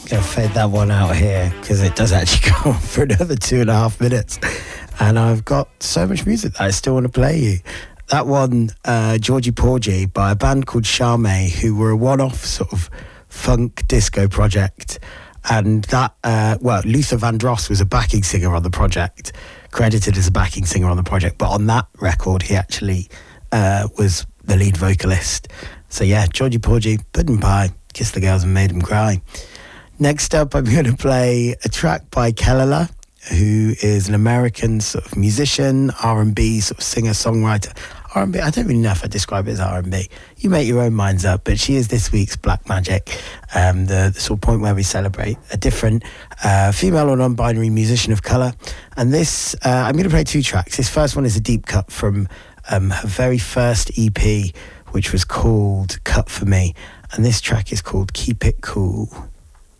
Gonna fade that one out here because it does actually go on for another 2.5 minutes, and I've got so much music that I still want to play you. That one, Georgie Porgy, by a band called Charme, who were a one-off sort of funk disco project, and that Luther Vandross was a backing singer on the project, credited as a backing singer on the project, but on that record he actually was the lead vocalist. So yeah, Georgie Porgy, Puddin' Pie, Kissed the Girls and Made Them Cry. Next up, I'm going to play a track by Kelela, who is an American sort of musician, R&B sort of singer-songwriter. R&B, I don't really know if I describe it as R&B. You make your own minds up, but she is this week's Black Magic, the sort of point where we celebrate a different female or non-binary musician of colour. And this, I'm going to play 2 tracks. This first one is a deep cut from her very first EP, which was called Cut For Me. And this track is called Keep It Cool.